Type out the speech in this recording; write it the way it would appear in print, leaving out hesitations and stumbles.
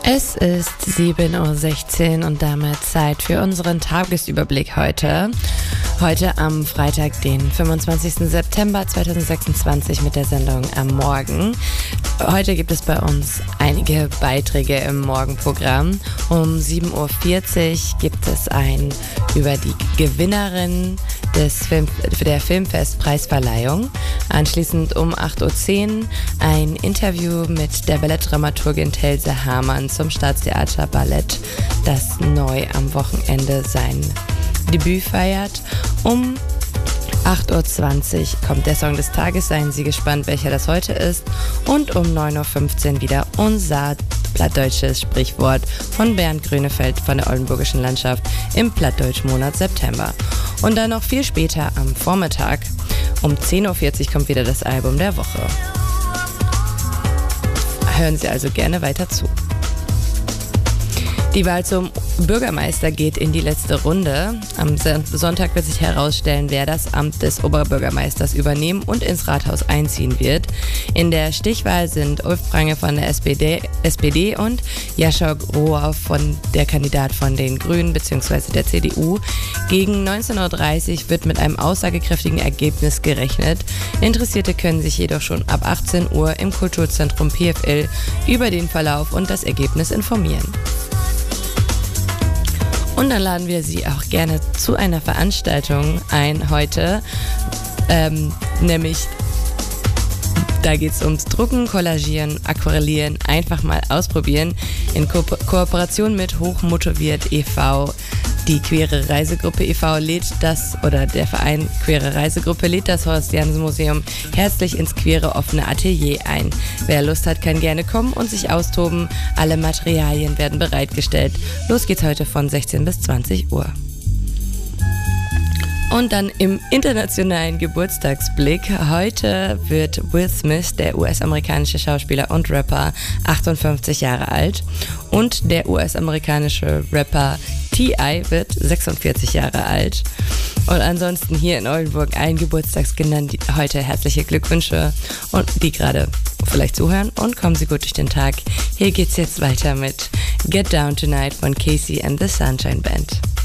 Es ist 7:16 Uhr und damit Zeit für unseren Tagesüberblick heute. Heute am Freitag, den 25. September 2026 mit der Sendung am Morgen. Heute gibt es bei uns einige Beiträge im Morgenprogramm. Um 7:40 Uhr gibt es ein über die Gewinnerin der Filmfestpreisverleihung. Anschließend um 8:10 Uhr ein Interview mit der Ballettdramaturgin Telse Hamann zum Staatstheater Ballett, das neu am Wochenende sein Debüt feiert. Um 8:20 Uhr kommt der Song des Tages, seien Sie gespannt, welcher das heute ist. Und um 9:15 Uhr wieder unser plattdeutsches Sprichwort von Bernd Grönefeld von der Oldenburgischen Landschaft im Plattdeutschmonat September. Und dann noch viel später am Vormittag, um 10:40 Uhr kommt wieder das Album der Woche. Hören Sie also gerne weiter zu. Die Wahl zum Bürgermeister geht in die letzte Runde. Am Sonntag wird sich herausstellen, wer das Amt des Oberbürgermeisters übernehmen und ins Rathaus einziehen wird. In der Stichwahl sind Ulf Prange von der SPD und Jascha Rohr der Kandidat von den Grünen bzw. der CDU. Gegen 19:30 Uhr wird mit einem aussagekräftigen Ergebnis gerechnet. Interessierte können sich jedoch schon ab 18 Uhr im Kulturzentrum PFL über den Verlauf und das Ergebnis informieren. Und dann laden wir Sie auch gerne zu einer Veranstaltung ein heute, nämlich da geht es ums Drucken, Collagieren, Aquarellieren, einfach mal ausprobieren. In Kooperation mit Hochmotiviert e.V. Die Queere Reisegruppe e.V. der Verein Queere Reisegruppe lädt das Horst Jansen Museum herzlich ins queere offene Atelier ein. Wer Lust hat, kann gerne kommen und sich austoben. Alle Materialien werden bereitgestellt. Los geht's heute von 16 bis 20 Uhr. Und dann im internationalen Geburtstagsblick. Heute wird Will Smith, der US-amerikanische Schauspieler und Rapper, 58 Jahre alt. Und der US-amerikanische Rapper T.I. wird 46 Jahre alt. Und ansonsten hier in Oldenburg allen Geburtstagskindern heute herzliche Glückwünsche und die gerade vielleicht zuhören und kommen Sie gut durch den Tag. Hier geht's jetzt weiter mit Get Down Tonight von Casey and the Sunshine Band.